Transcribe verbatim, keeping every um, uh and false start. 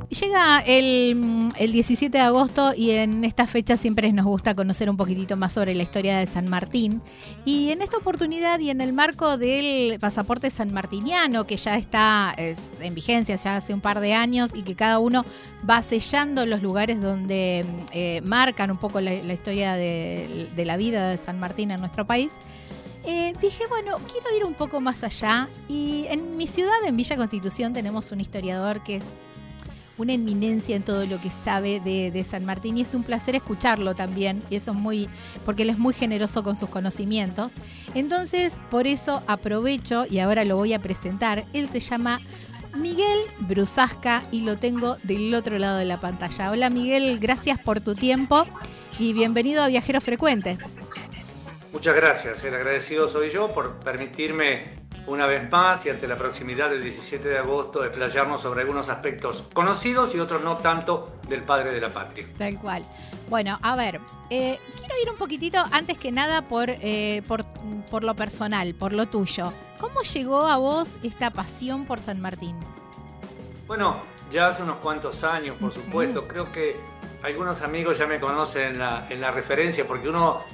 Llega el, el diecisiete de agosto y en esta fecha siempre nos gusta conocer un poquitito más sobre la historia de San Martín. Y en esta oportunidad y en el marco del pasaporte sanmartiniano, que ya está es, en vigencia ya hace un par de años y que cada uno va sellando los lugares donde eh, marcan un poco la, la historia de, de la vida de San Martín en nuestro país, Eh, dije, bueno, quiero ir un poco más allá y en mi ciudad, en Villa Constitución, tenemos un historiador que es una eminencia en todo lo que sabe de, de San Martín y es un placer escucharlo también, y eso es muy, porque él es muy generoso con sus conocimientos. Entonces, por eso aprovecho y ahora lo voy a presentar. Él se llama Miguel Brusasca y lo tengo del otro lado de la pantalla. Hola Miguel, gracias por tu tiempo y bienvenido a Viajero Frecuente. Muchas gracias, el agradecido soy yo por permitirme una vez más y ante la proximidad del diecisiete de agosto desplayarnos sobre algunos aspectos conocidos y otros no tanto del padre de la patria. Tal cual. Bueno, a ver, eh, quiero ir un poquitito antes que nada por, eh, por, por lo personal, por lo tuyo. ¿Cómo llegó a vos esta pasión por San Martín? Bueno, ya hace unos cuantos años, por supuesto, creo que algunos amigos ya me conocen en la, en la referencia porque uno